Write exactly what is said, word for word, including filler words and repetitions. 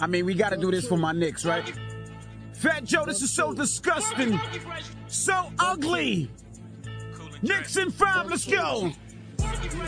I mean, we got to do this for my Knicks, right? Fat Joe, this is so disgusting. So ugly. Knicks in five, let's go.